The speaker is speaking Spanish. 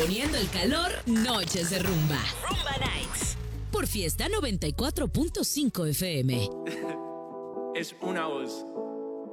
Poniendo el calor, noches de rumba. Rumba Nights. Por Fiesta 94.5 FM. Es una voz.